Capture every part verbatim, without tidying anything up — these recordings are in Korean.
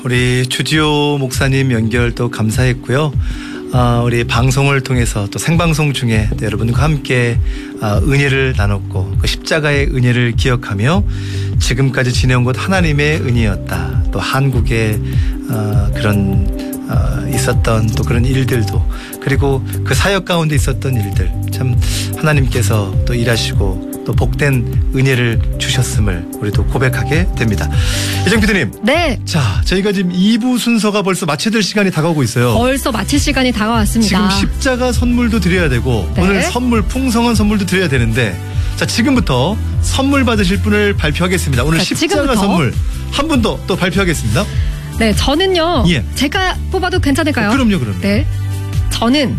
우리 주지호 목사님 연결 또 감사했고요. 어, 우리 방송을 통해서 또 생방송 중에 또 여러분과 함께 어, 은혜를 나눴고 그 십자가의 은혜를 기억하며 지금까지 지내온 것 하나님의 은혜였다. 또 한국의 어, 그런 어, 있었던 또 그런 일들도 그리고 그 사역 가운데 있었던 일들 참 하나님께서 또 일하시고 또 복된 은혜를 주셨음을 우리도 고백하게 됩니다. 이정 피디님. 네. 자, 저희가 지금 이 부 순서가 벌써 마쳐야 될 시간이 다가오고 있어요. 벌써 마칠 시간이 다가왔습니다. 지금 십자가 선물도 드려야 되고 네. 오늘 선물 풍성한 선물도 드려야 되는데 자, 지금부터 선물 받으실 분을 발표하겠습니다. 오늘 자, 십자가 지금부터? 선물 한 분 더 또 발표하겠습니다. 네, 저는요. 예. 제가 뽑아도 괜찮을까요? 어, 그럼요, 그럼요. 네. 저는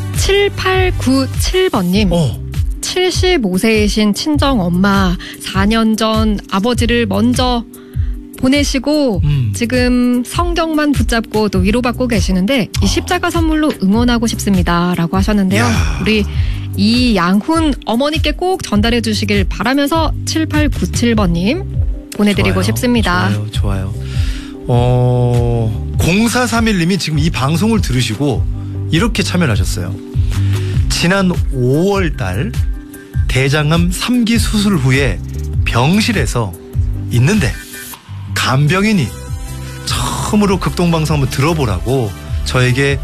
칠팔구칠 번님. 어. 칠십오 세이신 친정 엄마 사 년 전 아버지를 먼저 보내시고 음. 지금 성경만 붙잡고 또 위로받고 계시는데 이 십자가 선물로 응원하고 싶습니다 라고 하셨는데요. 야. 우리 이양훈 어머니께 꼭 전달해 주시길 바라면서 칠팔구칠 번님 보내드리고 좋아요, 싶습니다. 좋아요, 좋아요. 어, 공사삼일 님이 지금 이 방송을 들으시고 이렇게 참여를 하셨어요. 지난 오월 달 대장암 삼 기 수술 후에 병실에서 있는데 간병인이 처음으로 극동방송 한번 들어보라고 저에게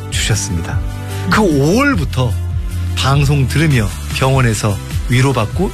전해주셨습니다. 그 오월부터 방송 들으며 병원에서 위로받고